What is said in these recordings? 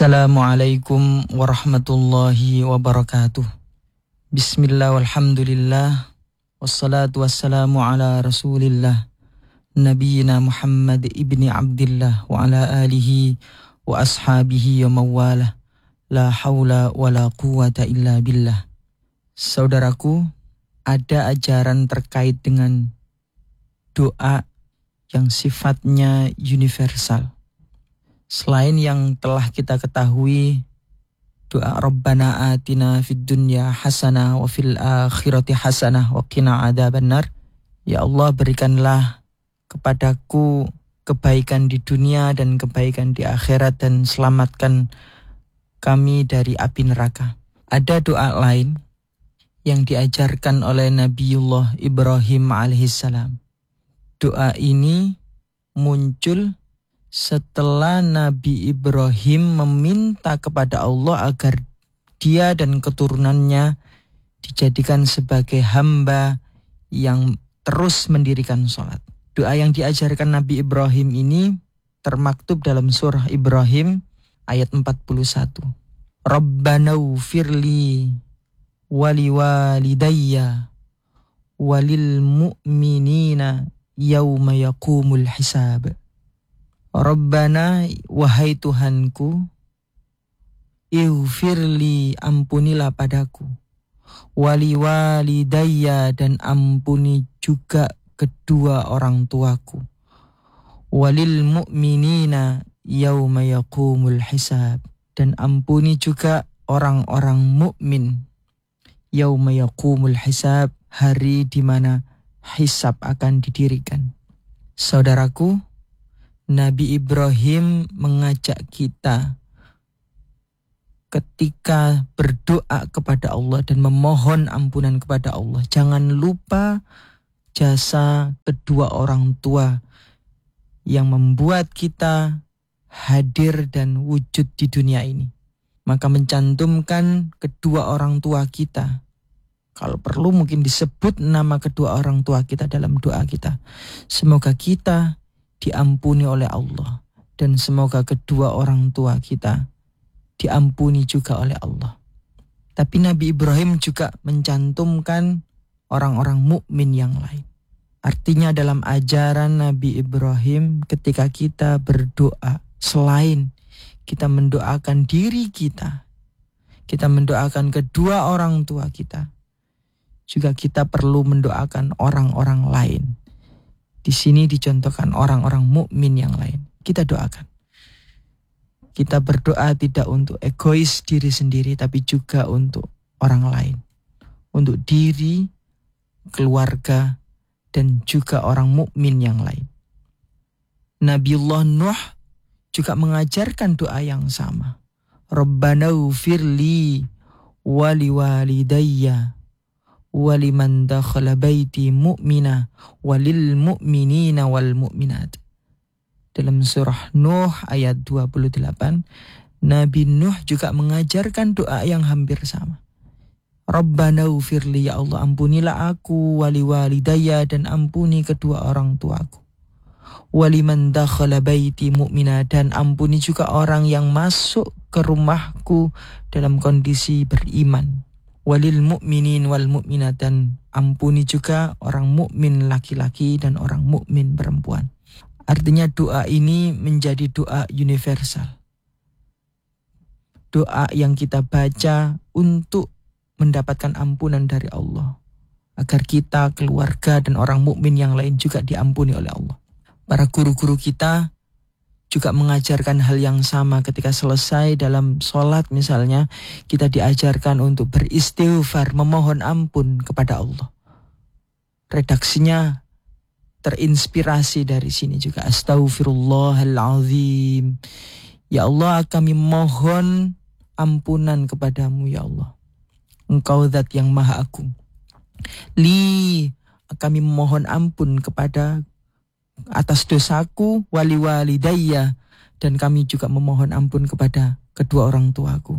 Assalamualaikum warahmatullahi wabarakatuh. Bismillah walhamdulillah. Wassalatu wassalamu ala rasulillah. Nabiyina Muhammad ibni Abdillah wa ala alihi wa ashabihi wa mawalah. La hawla wa la quwata illa billah. Saudaraku, ada ajaran terkait dengan doa yang sifatnya universal. Selain yang telah kita ketahui, doa Rabbana atina fid dunya hasanah wa fil akhirati hasanah wa qina adzabannar. Ya Allah, berikanlah kepadaku kebaikan di dunia dan kebaikan di akhirat, dan selamatkan kami dari api neraka. Ada doa lain yang diajarkan oleh Nabiullah Ibrahim alaihissalam. Doa ini muncul setelah Nabi Ibrahim meminta kepada Allah agar dia dan keturunannya dijadikan sebagai hamba yang terus mendirikan sholat. Doa yang diajarkan Nabi Ibrahim ini termaktub dalam surah Ibrahim ayat 41. Rabbana ufirli wali walidayya walil mu'minina yawma yaqumul hisab. Rabbana, wahai Tuhanku, ighfirli, ampunilah padaku, wali walidayya, dan ampuni juga kedua orang tuaku, walil mu'minina yauma yaqumul hisab, dan ampuni juga orang-orang mukmin yauma yaqumul hisab, hari di mana hisab akan didirikan. Saudaraku, Nabi Ibrahim mengajak kita ketika berdoa kepada Allah dan memohon ampunan kepada Allah, jangan lupa jasa kedua orang tua yang membuat kita hadir dan wujud di dunia ini. Maka mencantumkan kedua orang tua kita. Kalau perlu mungkin disebut nama kedua orang tua kita dalam doa kita. Semoga kita diampuni oleh Allah, dan semoga kedua orang tua kita diampuni juga oleh Allah. Tapi Nabi Ibrahim juga mencantumkan orang-orang mukmin yang lain. Artinya dalam ajaran Nabi Ibrahim, ketika kita berdoa, selain kita mendoakan diri kita mendoakan kedua orang tua kita, juga kita perlu mendoakan orang-orang lain. Di sini dicontohkan orang-orang mukmin yang lain. Kita doakan. Kita berdoa tidak untuk egois diri sendiri, tapi juga untuk orang lain. Untuk diri, keluarga, dan juga orang mukmin yang lain. Nabiullah Nuh juga mengajarkan doa yang sama. Rabbana ufirli wali walidayya waliman dakhala baiti mu'mina walil mu'minina wal mu'minat. Dalam surah Nuh ayat 28, Nabi Nuh juga mengajarkan doa yang hampir sama. Rabbana ufirli, ya Allah, ampunilah aku, wali walidayya, dan ampuni kedua orang tuaku. Waliman dakhala baiti mu'mina, dan ampuni juga orang yang masuk ke rumahku dalam kondisi beriman. Walil mu'minin wal mu'minat, dan ampuni juga orang mukmin laki-laki dan orang mukmin perempuan. Artinya doa ini menjadi doa universal. Doa yang kita baca untuk mendapatkan ampunan dari Allah, agar kita, keluarga, dan orang mukmin yang lain juga diampuni oleh Allah. Para guru-guru kita juga mengajarkan hal yang sama. Ketika selesai dalam sholat misalnya, kita diajarkan untuk beristighfar, memohon ampun kepada Allah. Redaksinya terinspirasi dari sini juga. Astaghfirullahalazim. Ya Allah, kami mohon ampunan kepadamu, ya Allah. Engkau zat yang maha agung. Kami mohon ampun kepada atas dosaku, wali walidayya, dan kami juga memohon ampun kepada kedua orang tuaku.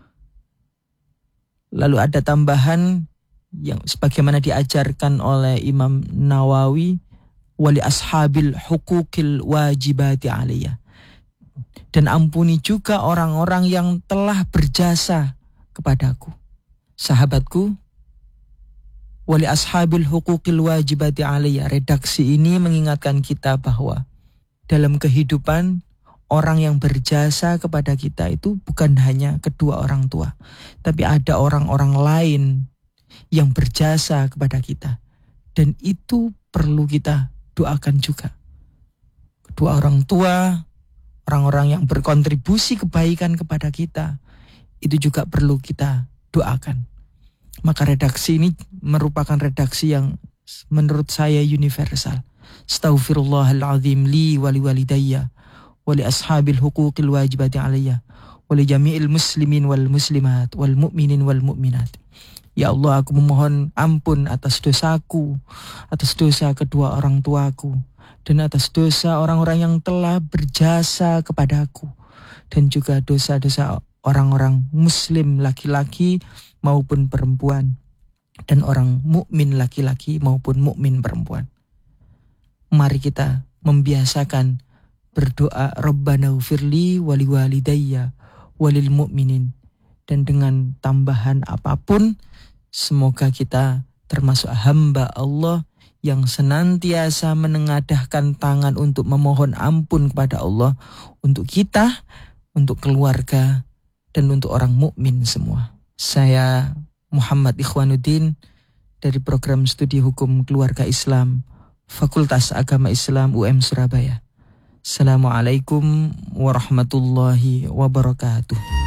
Lalu ada tambahan yang sebagaimana diajarkan oleh Imam Nawawi, wali ashabil hukukil wajibati aliyah. Dan ampuni juga orang-orang yang telah berjasa kepadaku. Sahabatku, wali ashabil huquqil wajibati alaiya. Redaksi ini mengingatkan kita bahwa dalam kehidupan orang yang berjasa kepada kita itu bukan hanya kedua orang tua, tapi ada orang-orang lain yang berjasa kepada kita. Dan itu perlu kita doakan juga. Kedua orang tua, orang-orang yang berkontribusi kebaikan kepada kita, itu juga perlu kita doakan. Maka redaksi ini merupakan redaksi yang menurut saya universal. Astaghfirullahaladzim li wali walidayya wali ashabil huquqil wajibati alayya wali jami'il muslimin wal muslimat wal mu'minin wal mu'minat. Ya Allah, aku memohon ampun atas dosaku, atas dosa kedua orang tuaku, dan atas dosa orang-orang yang telah berjasa kepadaku, dan juga dosa-dosa orang-orang muslim laki-laki maupun perempuan, dan orang mukmin laki-laki maupun mukmin perempuan. Mari kita membiasakan berdoa Rabbana ufirli wali walidayya walil mu'minin. Dan dengan tambahan apapun, semoga kita termasuk hamba Allah yang senantiasa menengadahkan tangan untuk memohon ampun kepada Allah untuk kita, untuk keluarga, dan untuk orang mukmin semua. Saya Muhammad Ikhwanuddin dari program studi hukum keluarga Islam Fakultas Agama Islam UM Surabaya. Assalamualaikum warahmatullahi wabarakatuh.